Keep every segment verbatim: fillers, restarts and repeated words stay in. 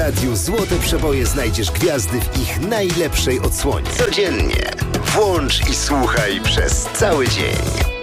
radiu Złote Przeboje znajdziesz gwiazdy w ich najlepszej odsłonie. Codziennie. Włącz i słuchaj przez cały dzień.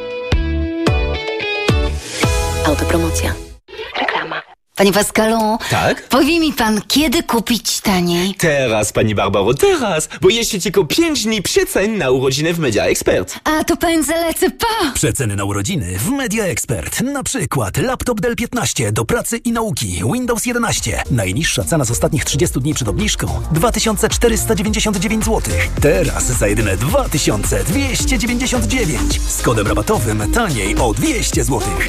Autopromocja. Reklama. Panie Pascalu, tak? Powie mi pan, kiedy kupić taniej? Teraz, pani Barbaro, teraz, bo jeszcze tylko pięć dni przecen na urodziny w Media Expert. A to pędzę lecę, pa! Przeceny na urodziny w Media Expert. Na przykład laptop Dell piętnaście do pracy i nauki, Windows jedenaście. Najniższa cena z ostatnich trzydziestu dni przed obniżką dwa tysiące czterysta dziewięćdziesiąt dziewięć złotych. Teraz za jedyne dwa tysiące dwieście dziewięćdziesiąt dziewięć. Z kodem rabatowym taniej o dwieście złotych.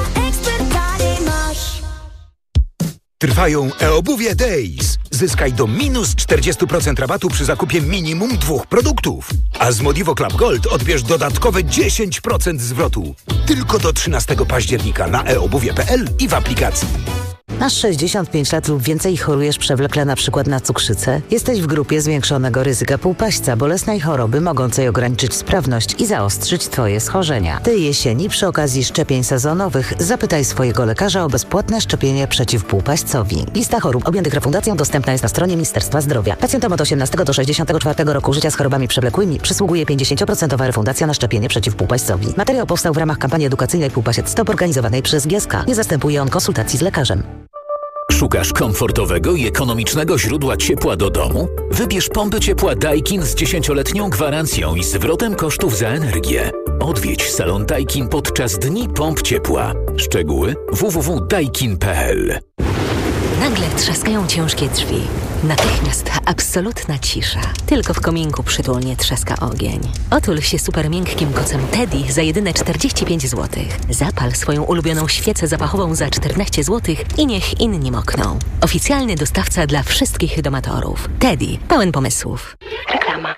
Trwają e-obuwie Days. Zyskaj do minus czterdzieści procent rabatu przy zakupie minimum dwóch produktów. A z Modivo Club Gold odbierz dodatkowe dziesięć procent zwrotu. Tylko do trzynastego października na e obuwie kropka p l i w aplikacji. Masz sześćdziesiąt pięć lat lub więcej i chorujesz przewlekle na przykład na cukrzycę? Jesteś w grupie zwiększonego ryzyka półpaśćca, bolesnej choroby mogącej ograniczyć sprawność i zaostrzyć Twoje schorzenia. Tej jesieni przy okazji szczepień sezonowych zapytaj swojego lekarza o bezpłatne szczepienie przeciw półpaśćcowi. Lista chorób objętych refundacją dostępna jest na stronie Ministerstwa Zdrowia. Pacjentom od osiemnastego do sześćdziesiątego czwartego roku życia z chorobami przewlekłymi przysługuje pięćdziesiąt procent refundacja na szczepienie przeciw półpaśćcowi. Materiał powstał w ramach kampanii edukacyjnej Półpasiec Stop organizowanej przez G S K. Nie zastępuje on konsultacji z lekarzem. Szukasz komfortowego i ekonomicznego źródła ciepła do domu? Wybierz pompy ciepła Daikin z dziesięcioletnią gwarancją i zwrotem kosztów za energię. Odwiedź salon Daikin podczas Dni Pomp Ciepła. Szczegóły w w w kropka daikin kropka p l. Nagle trzaskają ciężkie drzwi. Natychmiast absolutna cisza. Tylko w kominku przytulnie trzaska ogień. Otul się super miękkim kocem Teddy za jedyne czterdzieści pięć złotych. Zapal swoją ulubioną świecę zapachową za czternaście złotych i niech inni mokną. Oficjalny dostawca dla wszystkich domatorów. Teddy, pełen pomysłów. Reklama.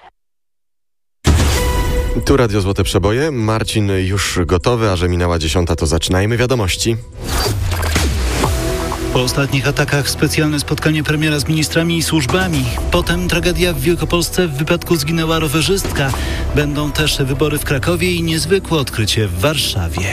Tu Radio Złote Przeboje. Marcin już gotowy, a że minęła dziesiąta, to zaczynajmy wiadomości. Po ostatnich atakach specjalne spotkanie premiera z ministrami i służbami. Potem tragedia w Wielkopolsce, w wypadku zginęła rowerzystka. Będą też wybory w Krakowie i niezwykłe odkrycie w Warszawie.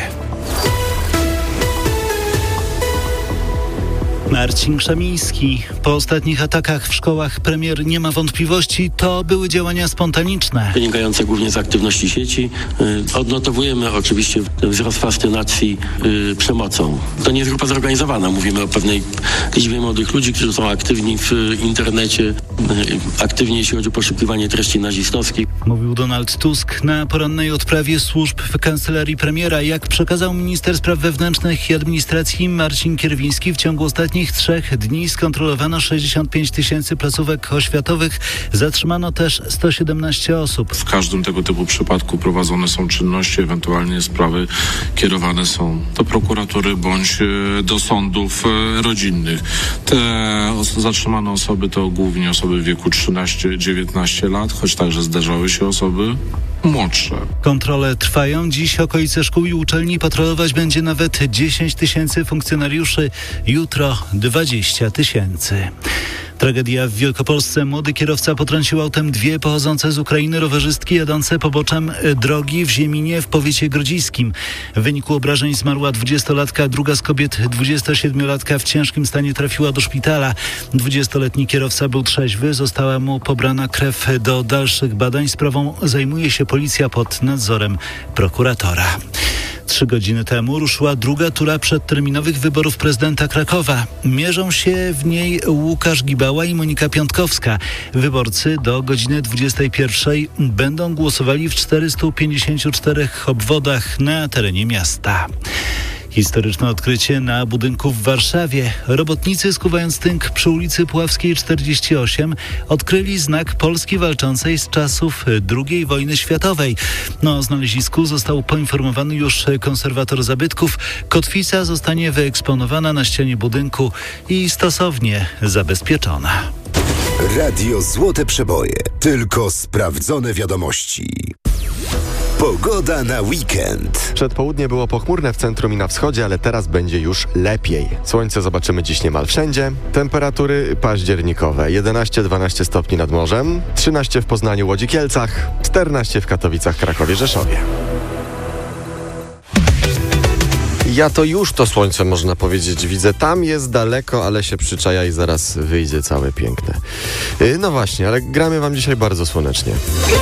Marcin Krzemiński. Po ostatnich atakach w szkołach premier nie ma wątpliwości, to były działania spontaniczne. Wynikające głównie z aktywności sieci. Yy, odnotowujemy oczywiście wzrost fascynacji yy, przemocą. To nie jest grupa zorganizowana. Mówimy o pewnej liczbie młodych ludzi, którzy są aktywni w internecie, yy, aktywni jeśli chodzi o poszukiwanie treści nazistowskich. Mówił Donald Tusk na porannej odprawie służb w kancelarii premiera. Jak przekazał minister spraw wewnętrznych i administracji Marcin Kierwiński, w ciągu ostatnich trzech dni skontrolowano sześćdziesiąt pięć tysięcy placówek oświatowych. Zatrzymano też sto siedemnaście osób. W każdym tego typu przypadku prowadzone są czynności, ewentualnie sprawy kierowane są do prokuratury bądź do sądów rodzinnych. Te os- zatrzymane osoby to głównie osoby w wieku trzynaście dziewiętnaście lat, choć także zdarzały się osoby młodsze. Kontrole trwają. Dziś okolice szkół i uczelni patrolować będzie nawet dziesięć tysięcy funkcjonariuszy. Jutro dwadzieścia tysięcy. Tragedia w Wielkopolsce. Młody kierowca potrącił autem dwie pochodzące z Ukrainy rowerzystki jadące poboczem drogi w Zieminie w powiecie grodziskim. W wyniku obrażeń zmarła dwudziestolatka, druga z kobiet dwudziestosiedmiolatka w ciężkim stanie trafiła do szpitala. dwudziestoletni kierowca był trzeźwy, została mu pobrana krew do dalszych badań. Sprawą zajmuje się policja pod nadzorem prokuratora. Trzy godziny temu ruszyła druga tura przedterminowych wyborów prezydenta Krakowa. Mierzą się w niej Łukasz Gibała i Monika Piątkowska. Wyborcy do godziny dwudziestej pierwszej będą głosowali w czterystu pięćdziesięciu czterech obwodach na terenie miasta. Historyczne odkrycie na budynku w Warszawie. Robotnicy skuwając tynk przy ulicy Puławskiej czterdzieści osiem odkryli znak Polski walczącej z czasów drugiej wojny światowej. No, o znalezisku został poinformowany już konserwator zabytków. Kotwica zostanie wyeksponowana na ścianie budynku i stosownie zabezpieczona. Radio Złote Przeboje. Tylko sprawdzone wiadomości. Pogoda na weekend. Przedpołudnie było pochmurne w centrum i na wschodzie, ale teraz będzie już lepiej. Słońce zobaczymy dziś niemal wszędzie. Temperatury październikowe. jedenaście dwanaście stopni nad morzem, trzynaście w Poznaniu, Łodzi, Kielcach, czternaście w Katowicach, Krakowie, Rzeszowie. Ja to już to słońce, można powiedzieć, widzę. Tam jest daleko, ale się przyczaja i zaraz wyjdzie całe piękne. No właśnie, ale gramy wam dzisiaj bardzo słonecznie.